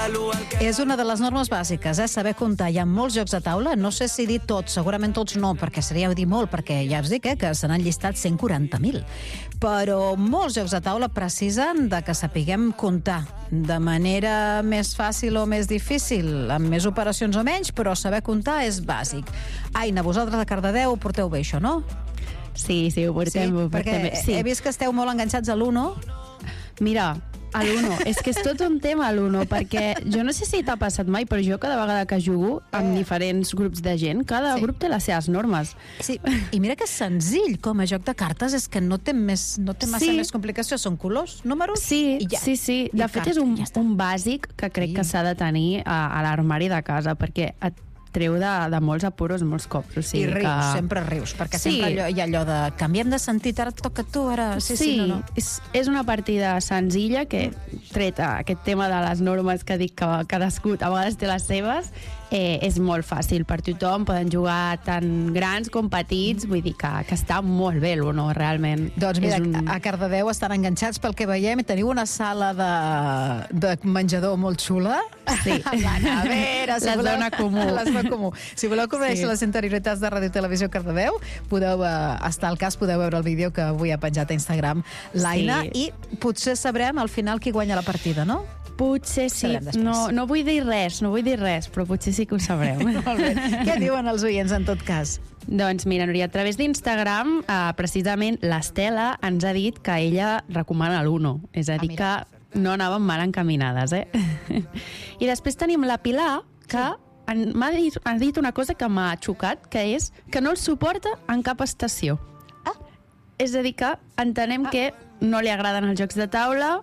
És una de les normes bàsiques, saber comptar. Hi ha molts jocs de taula, no sé si dir tots, segurament tots no, perquè seria dir molt, perquè ja us dic que se n'han llistat 140.000. Però molts jocs de taula precisen de que sapiguem comptar de manera més fàcil o més difícil, amb més operacions o menys, però saber comptar és bàsic. Aina, vosaltres a Cardedeu ho porteu bé, això, no? Sí, ho portem bé. Perquè he vist que esteu molt enganxats a l'Uno. Mira, a l'Uno, és que és tot un tema l'Uno, perquè jo no sé si t'ha passat mai, però jo cada vegada que jugo amb diferents grups de gent, cada grup té les seves normes. Sí, i mira que és senzill com a joc de cartes, és que no té massa més complicació, són colors, números i ja. Sí. De fet, és un bàsic que crec que s'ha de tenir a l'armari de casa, perquè et treu de molts apuros molts cops. O sigui, i rius, sempre rius, perquè sempre hi ha allò de canviem de sentit, ara et toca a tu, ara... No. És una partida senzilla que, tret aquest tema de les normes que dic que cadascú a vegades té les seves, és molt fàcil per tothom, poden jugar tant grans com petits, vull dir que està molt bé l'Uno, realment. Doncs mira, a Cardedeu estan enganxats pel que veiem, teniu una sala de menjador molt xula. Sí. La nevera, la zona comú. Si voleu conèixer les interioritats de Ràdio Televisió Cardedeu, podeu estar al cas, podeu veure el vídeo que avui ha penjat a Instagram l'Aina, i potser sabrem al final qui guanya la partida, no? Potser sí, no vull dir res, però potser sí que ho sabrem. Molt bé. Què diuen els oients en tot cas? Doncs mira, Núria, a través d'Instagram, precisament l'Estela ens ha dit que ella recomana l'Uno, és a dir, que no anàvem mal encaminades, I després tenim la Pilar, que m'ha dit una cosa que m'ha xocat, que és que no el suporta en cap estació. És a dir, que entenem que no li agraden els jocs de taula.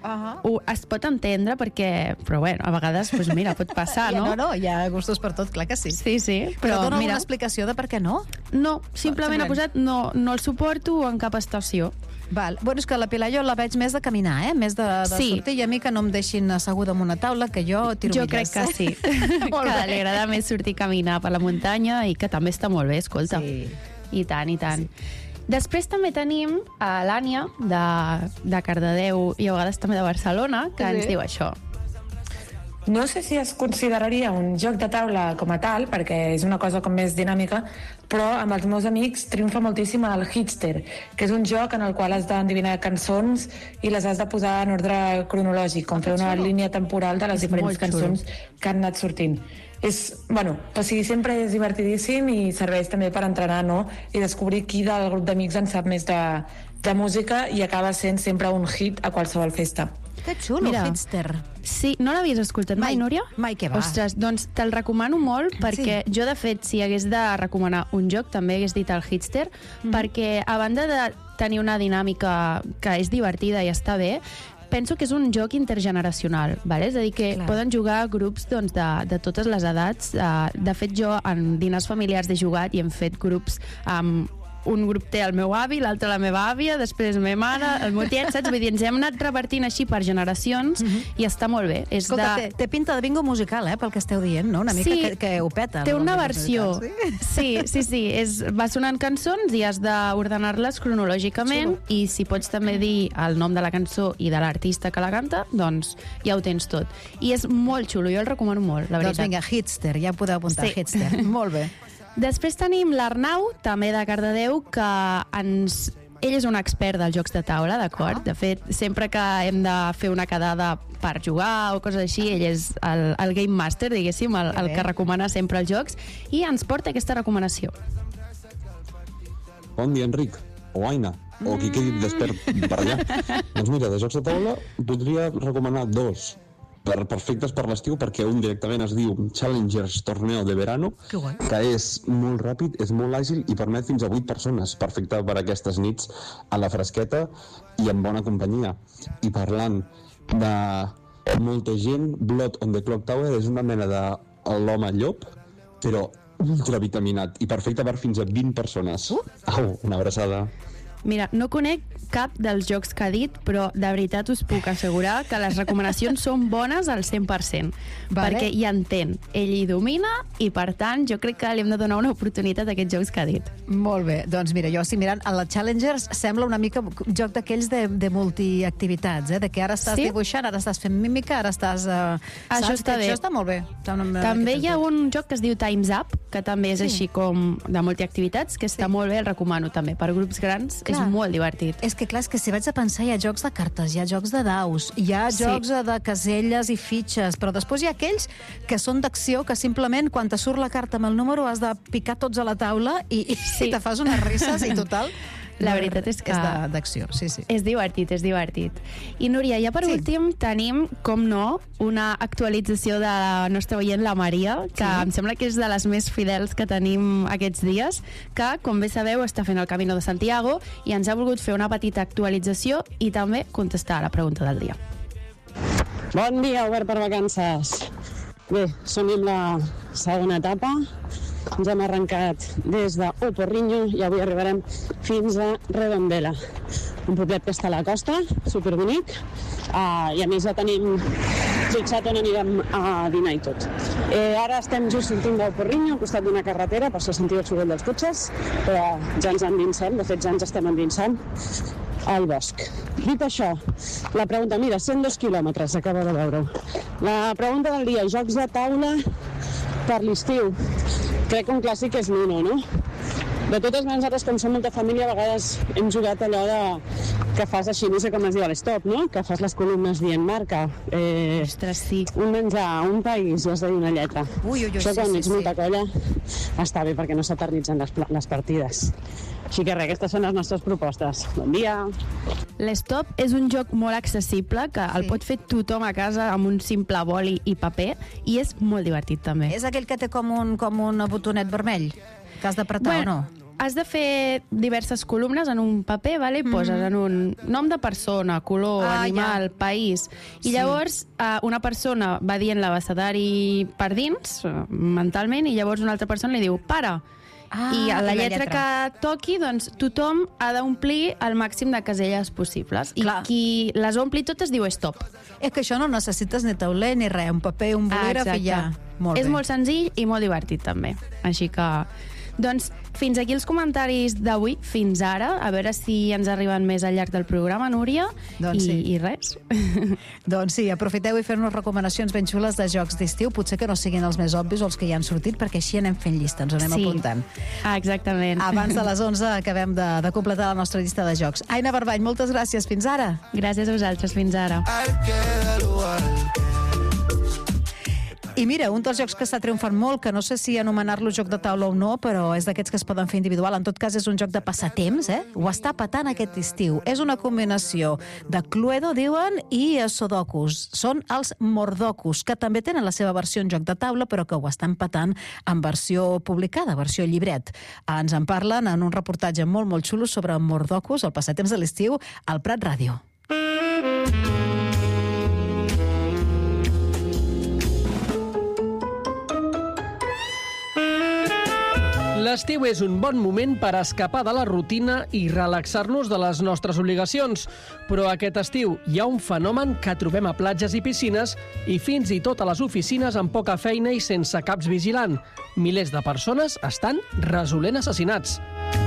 Es pot entendre però bueno, a vegades mira, pot passar, no? No, hi ha gustos per tot, clar que sí. Sí. Però dona una explicació de per què no? No, simplement ha posat no el suporto en cap estació. Val. Bueno, és que la Pilar jo la veig més de caminar, més de sortir, i a mi que no em deixin asseguda en una taula, que jo tiro milles. Jo crec que sí. Que li agrada més sortir a caminar per la muntanya i que també està molt bé, escolta. Sí. I tant. Sí. Després també tenim l'Ània, de Cardedeu i a vegades també de Barcelona, que ens diu això. No sé si es consideraria un joc de taula com a tal, perquè és una cosa com més dinàmica, però amb els meus amics triomfa moltíssim el Hitster, que és un joc en el qual has d'endevinar cançons i les has de posar en ordre cronològic, com fer una línia temporal de les diferents cançons que han anat sortint. Sempre és divertidíssim i serveix també per entrenar, no? I descobrir qui del grup d'amics en sap més de música, i acaba sent sempre un hit a qualsevol festa. Que xulo, Hitster. Sí, no l'havies escoltat mai, Núria? Mai, que va. Ostres, doncs te'l recomano molt, perquè jo, de fet, si hagués de recomanar un joc, també hagués dit el Hitster, perquè a banda de tenir una dinàmica que és divertida i està bé, penso que és un joc intergeneracional, ¿vale? És a dir, que poden jugar grups de totes les edats. De fet, jo en dinars familiars he jugat i hem fet grups amb un grup té el meu avi, l'altre la meva àvia, després la meva mare, el meu tiet, saps? Vull dir, ens hem anat repartint així per generacions i està molt bé. Escolta, té pinta de bingo musical, pel que esteu dient, no? Una mica que ho peta. Té una versió. Sí. Va sonant cançons i has d'ordenar-les cronològicament, i si pots també dir el nom de la cançó i de l'artista que la canta, doncs ja ho tens tot. I és molt xulo, jo el recomano molt, la veritat. Doncs vinga, Hitster, ja podeu apuntar Hitster. Molt bé. Després tenim l'Arnau, també de Cardedeu, que ell és un expert dels jocs de taula, d'acord? De fet, sempre que hem de fer una quedada per jugar o coses així, ell és el game master, diguéssim, el que recomana sempre els jocs, i ens porta aquesta recomanació. Bon dia, Enric, o Aina, o qui quedi despert per allà. Doncs mira, de jocs de taula podria recomanar dos perfectes per l'estiu, perquè un directament es diu Challengers Torneo de Verano, que és molt ràpid, és molt àgil i permet fins a 8 persones, perfecte per aquestes nits a la fresqueta i en bona companyia. I parlant de molta gent, Blood on the Clock Tower és una mena de l'home llop, però ultravitaminat i perfecte per fins a 20 persones. Au, una abraçada. Mira, no conec cap dels jocs que ha dit, però de veritat us puc assegurar que les recomanacions són bones al 100%, perquè hi entén, ell hi domina i, per tant, jo crec que li hem de donar una oportunitat a aquests jocs que ha dit. Molt bé, doncs mira, jo estic mirant, a la Challengers sembla una mica joc d'aquells de multiactivitats, de que ara estàs dibuixant, ara estàs fent mímica, ara estàs... Això està bé. Això està molt bé. També hi ha un joc que es diu Time's Up, que també és així com de multiactivitats, que està molt bé, el recomano també. Per grups grans és molt divertit. És que clar, és que si vaig a pensar, hi ha jocs de cartes, hi ha jocs de daus, hi ha jocs de caselles i fitxes, però després hi ha aquells que són d'acció, que simplement quan te surt la carta amb el número has de picar tots a la taula i te fas unes risses i total... La veritat és que... És d'acció, sí. És divertit, és divertit. I Núria, ja per últim tenim, com no, una actualització de la nostra oient, la Maria, que em sembla que és de les més fidels que tenim aquests dies, que, com bé sabeu, està fent el Camino de Santiago i ens ha volgut fer una petita actualització i també contestar a la pregunta del dia. Bon dia, Obert per Vacances. Bé, som amb la segona etapa. Ens hem arrencat des de Oporrinho i avui arribarem fins a Redondela, un poblet que està a la costa, superbonic, i a més ja tenim fixat on anirem a dinar i tot. Ara estem just sortint d'Oporrinho, al costat d'una carretera, per això sentiu el soroll dels cotxes, però ja ens endinsem, de fet ja ens estem endinsant al bosc. Dit això, la pregunta, mira, 102 quilòmetres, acabo de veure-ho. La pregunta del dia, jocs de taula per l'estiu. Crec que un clàssic és l'Uno, no? De totes maneres, nosaltres, com som molta família, a vegades hem jugat allò que fas així, no sé com es diu, a l'stop, no? Que fas les columnes dient marca. Ostres, sí. Un menjar, un país, i has de dir una lletra. Això quan ets molta colla està bé perquè no s'eternitzen les partides. Així que res, aquestes són les nostres propostes. Bon dia! L'Stop és un joc molt accessible que el pot fer tothom a casa amb un simple boli i paper i és molt divertit també. És aquell que té com un botonet vermell que has d'apretar o no? Has de fer diverses columnes en un paper, vale? Poses en un nom de persona, color, animal, país, i llavors una persona va dient l'abecedari per dins, mentalment, i llavors una altra persona li diu, para, i a la lletra que toqui, doncs tothom ha d'omplir el màxim de caselles possibles. I qui les ompli totes diu stop. És que això no necessites ni tauler ni res, un paper, un bolígraf i ja. És molt senzill i molt divertit també. Així que... Doncs fins aquí els comentaris d'avui, fins ara, a veure si ens arriben més al llarg del programa, Núria, i res. Doncs sí, aprofiteu i feu-nos recomanacions ben xules de jocs d'estiu, potser que no siguin els més obvis o els que ja han sortit, perquè així anem fent llista, ens anem apuntant. Exactament. Abans de les 11 acabem de completar la nostra llista de jocs. Aina Barbany, moltes gràcies, fins ara. Gràcies a vosaltres, fins ara. I mira, un dels jocs que està triomfant molt, que no sé si anomenar-lo joc de taula o no, però és d'aquests que es poden fer individual, en tot cas és un joc de passatemps, ho està patant aquest estiu. És una combinació de Cluedo, diuen, i Sudokus. Són els Mordokus, que també tenen la seva versió en joc de taula, però que ho estan patant en versió publicada, versió llibret. Ens en parlen en un reportatge molt, molt xulo sobre Mordokus, el passatemps de l'estiu, al Prat Ràdio. L'estiu és un bon moment per escapar de la rutina i relaxar-nos de les nostres obligacions. Però aquest estiu hi ha un fenomen que trobem a platges i piscines i fins i tot a les oficines amb poca feina i sense caps vigilant. Milers de persones estan resolent assassinats.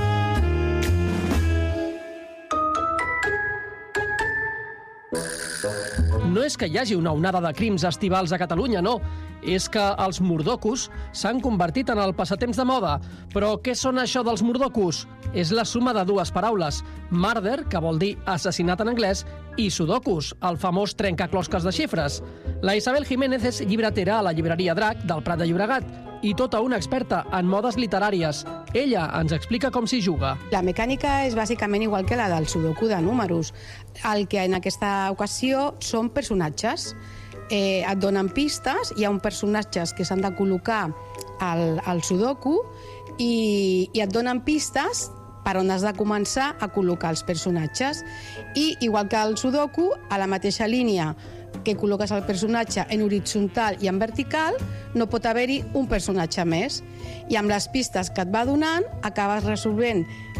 No és que hi hagi una onada de crims estivals a Catalunya, no. És que els mordokus s'han convertit en el passatemps de moda. Però què són això dels mordokus? És la suma de dues paraules. Murder, que vol dir assassinat en anglès, i sudokus, el famós trencaclosques de xifres. La Isabel Jiménez és llibretera a la llibreria Drac del Prat de Llobregat i tota una experta en modes literàries. Ella ens explica com s'hi juga. La mecànica és bàsicament igual que la del sudoku de números. El que en aquesta ocasió són personatges. Et donen pistes, hi ha uns personatges que s'han de col·locar al sudoku i et donen pistes per on has de començar a col·locar els personatges. I, igual que el sudoku, a la mateixa línia que col·loques el personatge en horitzontal i en vertical, no pot haver-hi un personatge més. I amb les pistes que et va donant, acabes resolvent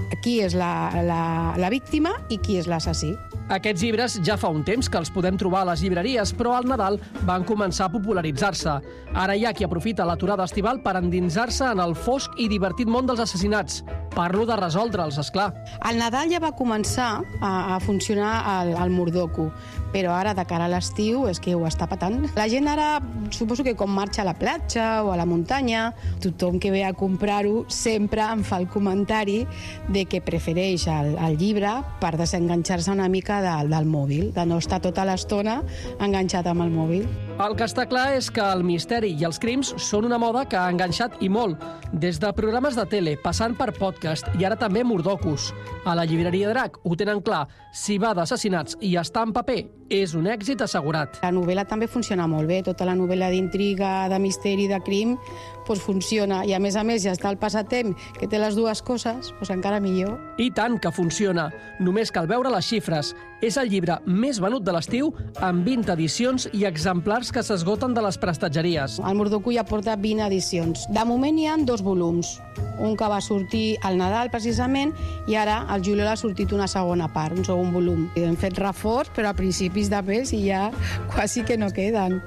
qui és la víctima i qui és l'assassí. Aquests llibres ja fa un temps que els podem trobar a les llibreries, però al Nadal van començar a popularitzar-se. Ara hi ha qui aprofita l'aturada estival per endinsar-se en el fosc i divertit món dels assassinats. Parlo de resoldre'ls, esclar. Al Nadal ja va començar a funcionar el Mordoku, però ara, de cara a l'estiu, és que ho està patant. La gent ara, suposo que com marxa a la platja o a la muntanya, tothom que ve a comprar-ho sempre em fa el comentari de que prefereix el llibre per desenganxar-se una mica del mòbil, de no estar tota l'estona enganxat amb el mòbil. El que està clar és que el misteri i els crims són una moda que ha enganxat i molt, des de programes de tele, passant per podcast i ara també mordokus. A la llibreria Drac ho tenen clar, si va d'assassinats i està en paper, és un èxit assegurat. La novel·la també funciona molt bé, tota la novel·la d'intriga, de misteri, de crim, doncs funciona. I a més, ja està el passatemps, que té les dues coses, doncs encara millor. I tant que funciona. Només cal veure les xifres. És el llibre més venut de l'estiu, amb 20 edicions i exemplars que s'esgoten de les prestatgeries. El Mordoku ja porta 20 edicions. De moment hi ha 2 volums. Un que va sortir al Nadal, precisament, i ara, al juliol, ha sortit una segona part, un segon volum. Hem fet reforç, però a principis de mes i ja quasi que no queden.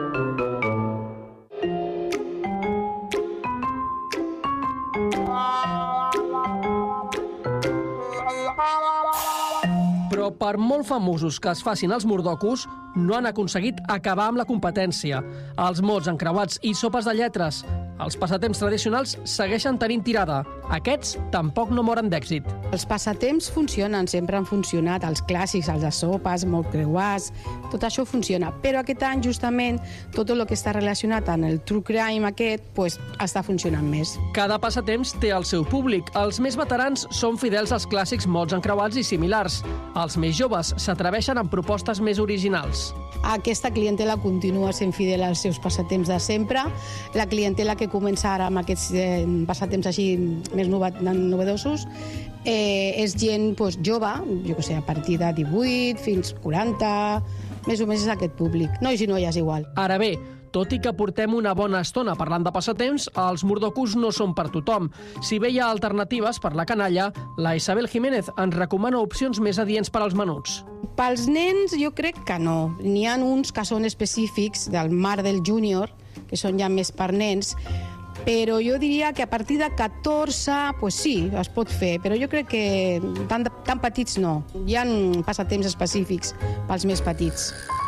Però per molt famosos que es facin els mordokus, no han aconseguit acabar amb la competència. Els mots encreuats i sopes de lletres, els passatemps tradicionals segueixen tenint tirada. Aquests tampoc no moren d'èxit. Els passatemps funcionen, sempre han funcionat. Els clàssics, els de sopes, molt creuats, tot això funciona. Però aquest any, justament, tot el que està relacionat amb el true crime aquest, pues, està funcionant més. Cada passatemps té el seu públic. Els més veterans són fidels als clàssics mots encreuats i similars. Els més joves s'atreveixen amb propostes més originals. Aquesta clientela continua sent fidel als seus passatemps de sempre. La clientela que comença ara amb aquests passatemps així més novedosos és gent jove, jo què sé, a partir de 18 fins 40, més o menys és aquest públic. Nois i noies igual. Ara bé, tot i que portem una bona estona parlant de passatemps, els mordokus no són per tothom. Si bé hi ha alternatives per la canalla, la Isabel Jiménez ens recomana opcions més adients per als menuts. Pels nens jo crec que no. N'hi ha uns que són específics del Mar del Júnior, que són ja més per nens, però jo diria que a partir de 14, pues sí, es pot fer, però jo crec que tan petits no. Hi ha passatemps específics pels més petits.